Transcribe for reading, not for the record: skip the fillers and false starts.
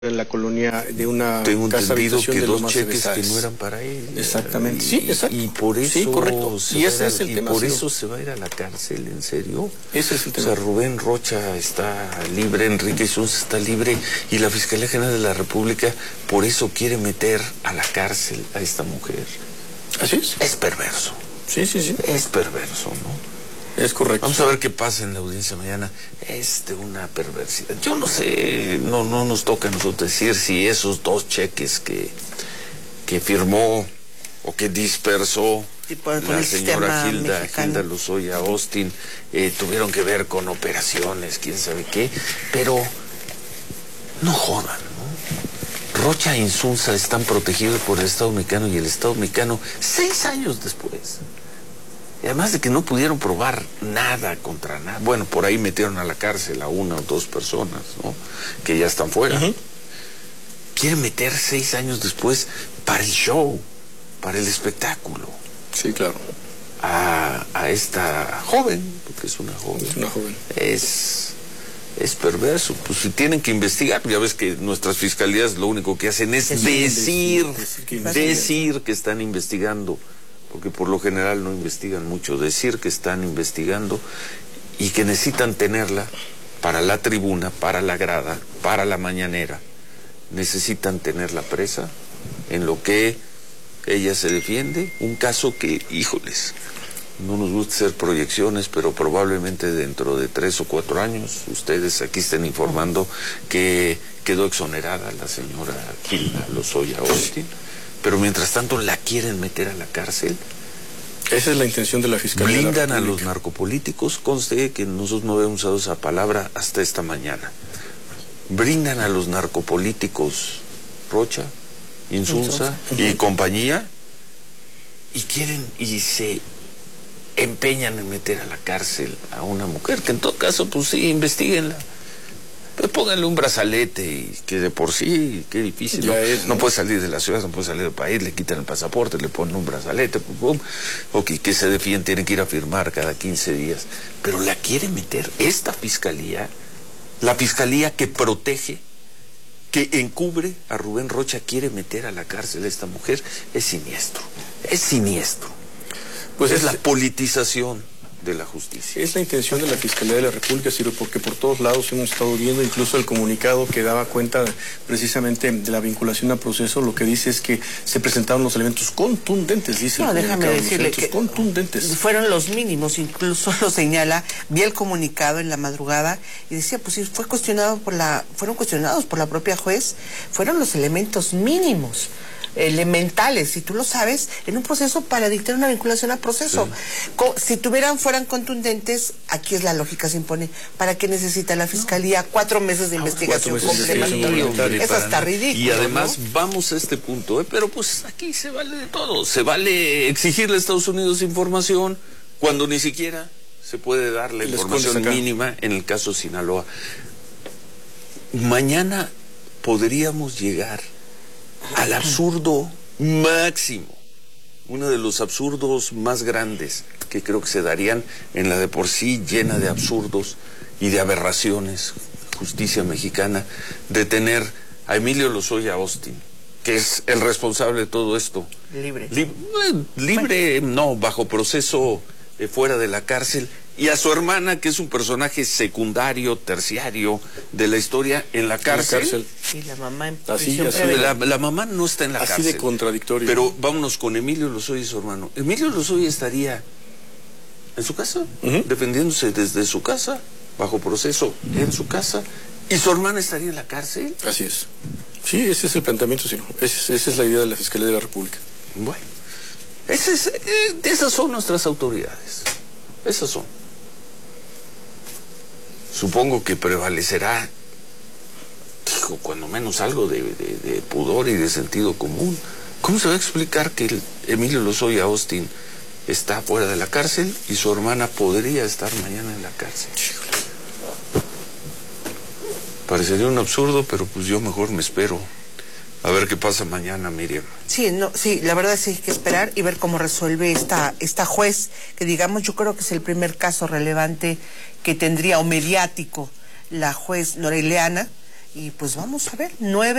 en la colonia de una tengo casa entendido habitación que de dos Lomas cheques Besares. que no eran para él. Exactamente, sí, exacto. Y por eso, sí, correcto. Y ese es el tema. Por eso se va a ir a la cárcel, ¿en serio? Ese es el tema. O sea, Rubén Rocha está libre, Enrique Insunza está libre, y la Fiscalía General de la República por eso quiere meter a la cárcel a esta mujer. Así es. Es perverso. Sí. Es perverso, ¿no? Es correcto. Vamos a ver qué pasa en la audiencia mañana. Es de una perversidad. Yo no sé, no nos toca a nosotros decir si esos dos cheques que firmó o que dispersó la señora Hilda Lozoya Austin tuvieron que ver con operaciones, quién sabe qué, pero no jodan, ¿no? Rocha e Insunza están protegidos por el Estado mexicano y el Estado mexicano 6 años después. Y además de que no pudieron probar nada contra nada. Bueno, por ahí metieron a la cárcel a 1 o 2 personas, ¿no? Que ya están fuera. Quieren meter 6 años después para el show, para el espectáculo. Sí, claro. A esta joven, porque es una joven. Es una joven. Es perverso. Pues si tienen que investigar, ya ves que nuestras fiscalías lo único que hacen es decir que están investigando. Porque por lo general no investigan mucho, decir que están investigando y que necesitan tenerla para la tribuna, para la grada, para la mañanera. Necesitan tenerla presa en lo que ella se defiende, un caso que, híjoles, no nos gusta hacer proyecciones, pero probablemente dentro de 3 o 4 años ustedes aquí estén informando que quedó exonerada la señora Hilda Lozoya Austin. Pero mientras tanto la quieren meter a la cárcel. Esa es la intención de la Fiscalía. Blindan a los narcopolíticos. Conste que nosotros no habíamos usado esa palabra hasta esta mañana. Brindan a los narcopolíticos Rocha, Insunza y compañía, y quieren y se empeñan en meter a la cárcel a una mujer que en todo caso, pues sí, investíguenla. Pues pónganle un brazalete, y que de por sí, qué difícil, ¿no? No puede salir de la ciudad, no puede salir del país, le quitan el pasaporte, le ponen un brazalete, pum, o que se defienden, tienen que ir a firmar cada 15 días. Pero la quiere meter esta fiscalía, la fiscalía que protege, que encubre a Rubén Rocha, quiere meter a la cárcel a esta mujer. Es siniestro, es siniestro. Pues es la politización de la justicia. Es la intención de la Fiscalía de la República, Ciro, porque por todos lados hemos estado viendo incluso el comunicado que daba cuenta precisamente de la vinculación a proceso. Lo que dice es que se presentaron los elementos contundentes, dice. No, déjame decirle que contundentes. Fueron los mínimos, incluso lo señala. Vi el comunicado en la madrugada y decía, pues si fueron cuestionados por la propia juez, fueron los elementos mínimos, elementales, si tú lo sabes, en un proceso para dictar una vinculación a proceso. Si fueran contundentes, aquí es la lógica se impone. ¿Para qué necesita la Fiscalía 4 meses de investigación complementaria? Eso está ridículo. Y además, vamos a este punto, pero pues aquí se vale de todo. Se vale exigirle a Estados Unidos información cuando ni siquiera se puede dar la información mínima en el caso Sinaloa. Mañana podríamos llegar al absurdo máximo, uno de los absurdos más grandes que creo que se darían en la de por sí llena de absurdos y de aberraciones, justicia mexicana, de tener a Emilio Lozoya Austin, que es el responsable de todo esto. Libre, no, bajo proceso, fuera de la cárcel, y a su hermana, que es un personaje secundario, terciario de la historia, en la cárcel. Y la mamá en prisión. La mamá no está en la cárcel. Así de contradictorio. Pero vámonos con Emilio Lozoya y su hermano. Emilio Lozoya estaría en su casa, defendiéndose desde su casa, bajo proceso en su casa, y su hermana estaría en la cárcel. Así es. Sí, ese es el planteamiento, sí. Esa es la idea de la Fiscalía de la República. Bueno, esas son nuestras autoridades. Esas son. Supongo que prevalecerá, cuando menos algo de pudor y de sentido común. ¿Cómo se va a explicar que Emilio Lozoya Austin está fuera de la cárcel y su hermana podría estar mañana en la cárcel? Parecería un absurdo, pero pues yo mejor me espero a ver qué pasa mañana, Miriam. Sí, la verdad sí hay que esperar y ver cómo resuelve esta juez, que digamos yo creo que es el primer caso relevante que tendría, o mediático, la juez Nora Ileana, y pues vamos a ver, 9